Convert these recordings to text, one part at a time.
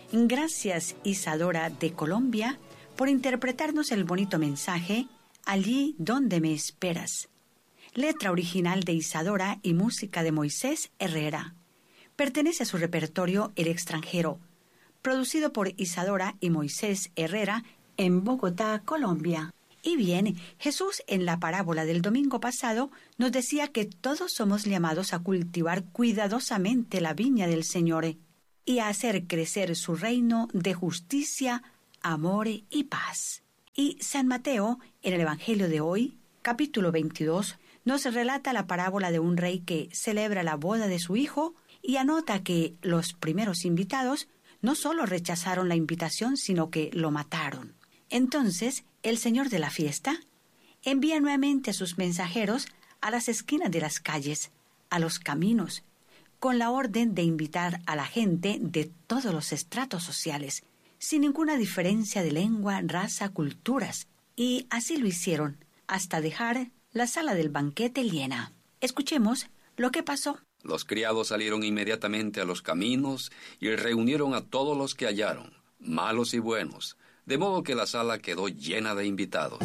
Gracias, Isadora de Colombia, por interpretarnos el bonito mensaje Allí donde me esperas. Letra original de Isadora y música de Moisés Herrera. Pertenece a su repertorio El extranjero, producido por Isadora y Moisés Herrera en Bogotá, Colombia. Y bien, Jesús en la parábola del domingo pasado nos decía que todos somos llamados a cultivar cuidadosamente la viña del Señor y a hacer crecer su reino de justicia, amor y paz. Y San Mateo, en el Evangelio de hoy, capítulo 22, nos relata la parábola de un rey que celebra la boda de su hijo y anota que los primeros invitados no solo rechazaron la invitación, sino que lo mataron. Entonces, el señor de la fiesta envía nuevamente a sus mensajeros a las esquinas de las calles, a los caminos, con la orden de invitar a la gente de todos los estratos sociales, sin ninguna diferencia de lengua, raza, culturas. Y así lo hicieron, hasta dejar la sala del banquete llena. Escuchemos lo que pasó. Los criados salieron inmediatamente a los caminos y reunieron a todos los que hallaron, malos y buenos, de modo que la sala quedó llena de invitados.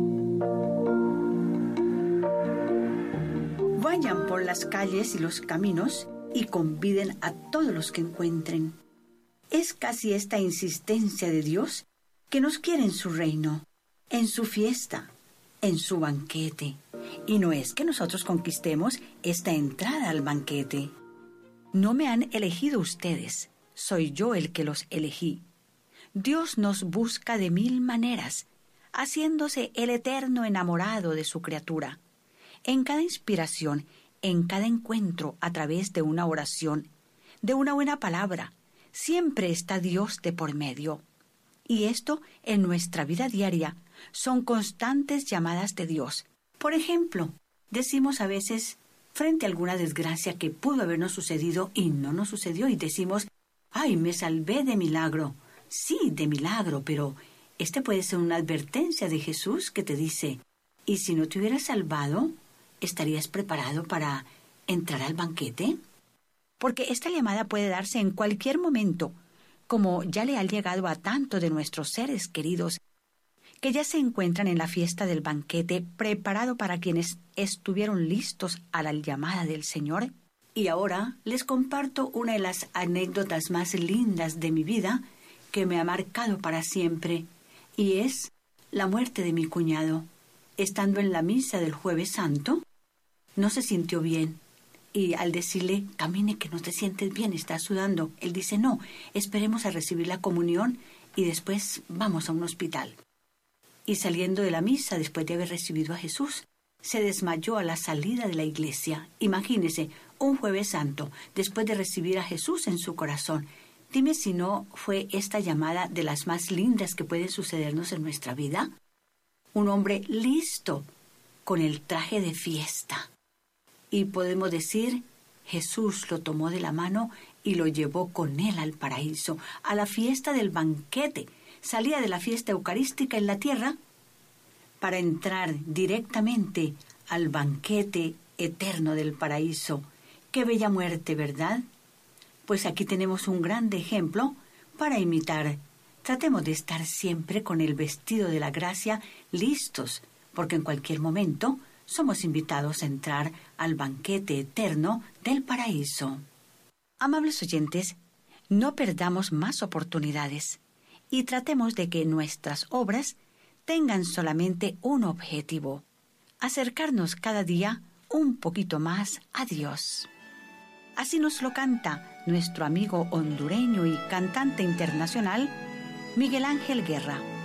Vayan por las calles y los caminos y conviden a todos los que encuentren. Es casi esta insistencia de Dios que nos quiere en su reino, en su fiesta, en su banquete. Y no es que nosotros conquistemos esta entrada al banquete. No me han elegido ustedes, soy yo el que los elegí. Dios nos busca de 1000 maneras, haciéndose el eterno enamorado de su criatura. En cada inspiración, en cada encuentro a través de una oración, de una buena palabra, siempre está Dios de por medio. Y esto, en nuestra vida diaria, son constantes llamadas de Dios. Por ejemplo, decimos a veces, frente a alguna desgracia que pudo habernos sucedido y no nos sucedió, y decimos, ¡ay, me salvé de milagro! Sí, de milagro, pero este puede ser una advertencia de Jesús que te dice, ¿y si no te hubieras salvado, estarías preparado para entrar al banquete? Porque esta llamada puede darse en cualquier momento, como ya le ha llegado a tanto de nuestros seres queridos, que ya se encuentran en la fiesta del banquete preparado para quienes estuvieron listos a la llamada del Señor. Y ahora les comparto una de las anécdotas más lindas de mi vida que me ha marcado para siempre, y es la muerte de mi cuñado. Estando en la misa del Jueves Santo, no se sintió bien. Y al decirle, camine que no te sientes bien, estás sudando, él dice, no, esperemos a recibir la comunión y después vamos a un hospital. Y saliendo de la misa, después de haber recibido a Jesús, se desmayó a la salida de la iglesia. Imagínese, un Jueves Santo, después de recibir a Jesús en su corazón. Dime si no fue esta llamada de las más lindas que pueden sucedernos en nuestra vida. Un hombre listo, con el traje de fiesta. Y podemos decir, Jesús lo tomó de la mano y lo llevó con él al paraíso, a la fiesta del banquete. Salía de la fiesta eucarística en la tierra para entrar directamente al banquete eterno del paraíso. ¡Qué bella muerte!, ¿verdad? Pues aquí tenemos un grande ejemplo para imitar. Tratemos de estar siempre con el vestido de la gracia listos, porque en cualquier momento somos invitados a entrar al banquete eterno del paraíso. Amables oyentes, no perdamos más oportunidades y tratemos de que nuestras obras tengan solamente un objetivo: acercarnos cada día un poquito más a Dios. Así nos lo canta nuestro amigo hondureño y cantante internacional, Miguel Ángel Guerra.